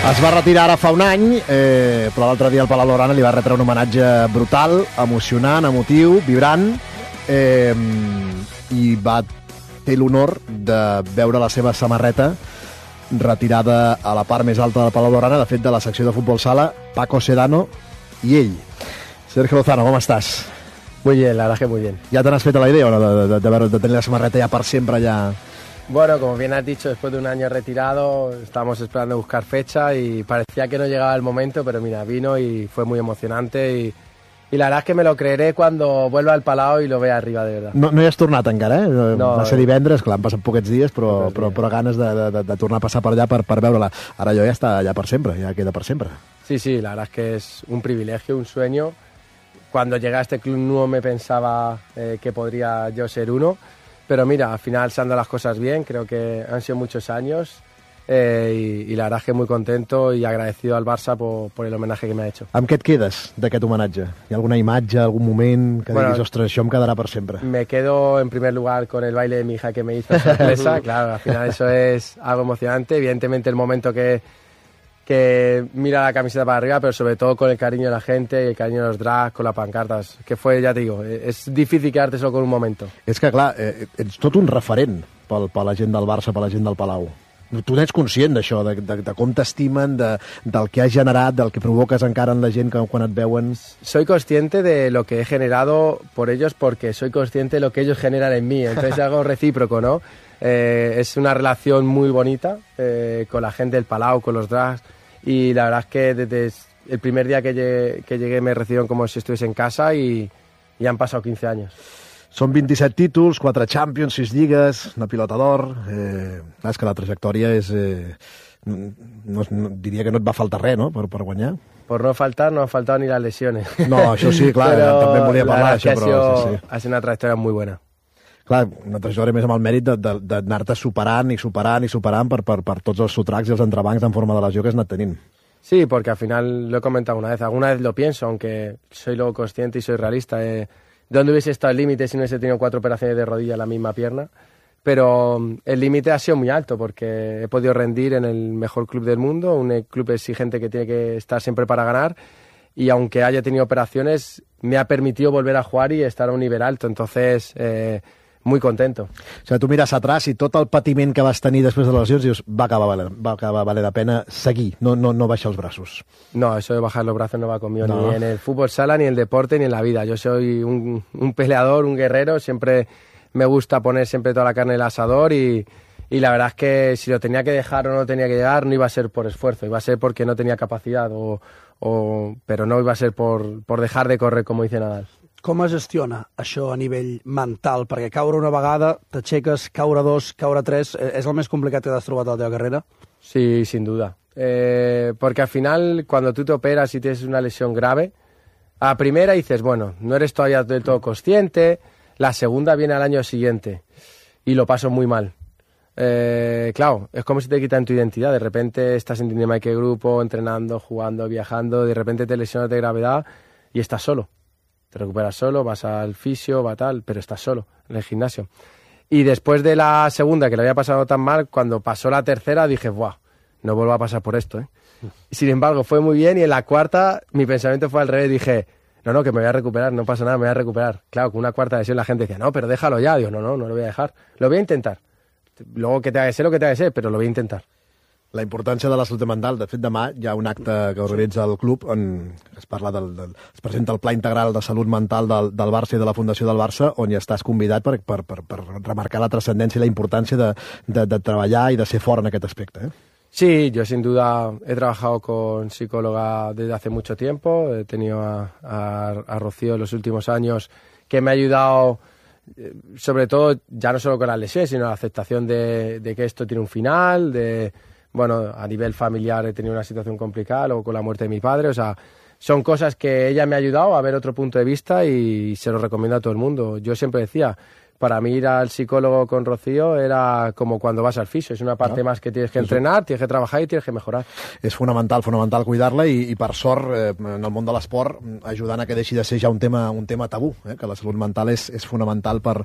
Es va retirar ara fa un any, però l'altre dia el Palau Blaugrana li va retre un homenatge brutal, emocionant, emotiu, vibrant, i va fer l'honor de veure la seva samarreta retirada a la part més alta del Palau Blaugrana, de fet, de la secció de futbol sala, Paco Sedano i ell. Sergio Lozano, ¿cómo estás? Muy bien, la verdad que muy bien. ¿Ya te has fet la idea o no, de tener la samarreta ya para siempre ya? Bueno, como bien has dicho, después de un año retirado, estábamos esperando buscar fecha y parecía que no llegaba el momento, pero mira, vino y fue muy emocionante y la verdad es que me lo creeré cuando vuelva al Palau i lo vea arriba, de verdad. No hi has tornat encara, eh? No, va ser divendres, clar, han passat poquets dies, però ganes de tornar a passar per allà per veure-la. Ara jo ja està allà per sempre, ja queda per sempre. Sí, sí, la verdad es que es un privilegio, un sueño. Cuando llegué a este club no me pensaba que podría yo ser uno, pero mira, al final se han dado las cosas bien, creo que han sido muchos años y la verdad es que muy contento y agradecido al Barça por el homenaje que me ha hecho. Amb què et quedes d'aquest homenatge? Hi ha alguna imatge, algun moment que diguis, ostres, això em quedarà per sempre? Me quedo en primer lugar con el baile de mi hija que me hizo sorpresa, claro, al final eso es algo emocionante, evidentemente el momento que mira la camiseta para arriba, pero sobre todo con el cariño de la gente y el cariño de los drags, con las pancartas, que fue, ya te digo, es difícil quedarte solo con un momento. És que, clar, ets tot un referent per la gent del Barça, per la gent del Palau. Tu n'ets conscient d'això, de com t'estimen, del que has generat, del que provoques encara en la gent quan et veuen? Soy consciente de lo que he generado por ellos porque soy consciente de lo que ellos generan en mí, entonces es algo recíproco, ¿no? Es una relación muy bonita con la gente del Palau, con los drags, y la verdad es que desde el primer día que llegué me recibieron como si estuviese en casa y han pasado 15 años. Són 27 títols, 4 Champions, 6 lligues, una pilota d'or. És que la trajectòria és... diria que no et va faltar res, no?, per guanyar. Por no faltar, no han faltado ni las lesiones. No, això sí, clar, també en volia parlar, això, però... Ha sido una trayectoria muy buena. Clar, una trajectòria més amb el mèrit d'anar-te superant per tots els sotracs i els entrebancs en forma de lesió que has anat tenint. Sí, porque al final lo he comentado alguna vez lo pienso, aunque soy luego consciente y soy realista. ¿Dónde hubiese estado el límite si no hubiese tenido 4 operaciones de rodilla en la misma pierna? Pero el límite ha sido muy alto porque he podido rendir en el mejor club del mundo, un club exigente que tiene que estar siempre para ganar, y aunque haya tenido operaciones, me ha permitido volver a jugar y estar a un nivel alto, entonces muy contento. O sigui, tu mires atrás i tot el patiment que vas tenir després de les lesions dius, va acabar valer la pena seguir, no baixar els braços. No, eso de bajar los brazos no va conmigo, no. Ni en el fútbol sala, ni en el deporte, ni en la vida. Yo soy un peleador, un guerrero, siempre me gusta poner siempre toda la carne en el asador y la verdad es que si lo tenía que dejar o no tenía que llegar, no iba a ser por esfuerzo, iba a ser porque no tenía capacidad, pero no iba a ser por dejar de correr, como dice Nadal. Com es gestiona això a nivell mental? Perquè caure una vegada, t'aixeques, caure 2, caure 3, és el més complicat que t'has trobat a la teva carrera? Sí, sin duda. Porque al final, cuando tú te operas y tienes una lesión grave, a la primera dices, bueno, no eres todavía del todo consciente, la segunda viene al año siguiente y lo paso muy mal. Claro, es como si te quitan tu identidad, de repente estás en Dinamarca grupo, entrenando, jugando, viajando, de repente te lesionas de gravedad y estás solo. Te recuperas solo, vas al fisio, va tal, pero estás solo en el gimnasio. Y después de la segunda, que le había pasado tan mal, cuando pasó la tercera dije, ¡buah! No vuelvo a pasar por esto, ¿eh? Sin embargo, fue muy bien y en la cuarta mi pensamiento fue al revés, dije, no, que me voy a recuperar, no pasa nada, me voy a recuperar. Claro, con una cuarta lesión la gente decía, no, pero déjalo ya. Digo, no lo voy a dejar, lo voy a intentar. Luego que tenga que ser lo que tenga que ser, pero lo voy a intentar. La importància de la salut mental. De fet, demà hi ha un acte que organitza el club on es parla es presenta el Pla Integral de Salut Mental del Barça i de la Fundació del Barça, on hi estàs convidat per remarcar la trascendència i la importància de treballar i de ser fort en aquest aspecte. Sí, yo sin duda he trabajado con psicóloga desde hace mucho tiempo, he tenido a Rocío en los últimos años que me ha ayudado sobre todo ya no solo con las lesiones, sino la aceptación de que esto tiene un final, bueno, a nivel familiar he tenido una situación complicada, luego con la muerte de mi padre, o sea, son cosas que ella me ha ayudado a ver otro punto de vista y se lo recomiendo a todo el mundo. Yo siempre decía, para mí ir al psicólogo con Rocío era como cuando vas al fisio, és una part més que tienes que entrenar, tienes que trabajar i tienes que mejorar. És fonamental cuidar-la i per sort en el món de l'esport ajudant a que deixi de ser ja un tema tabú, que la salut mental és fonamental per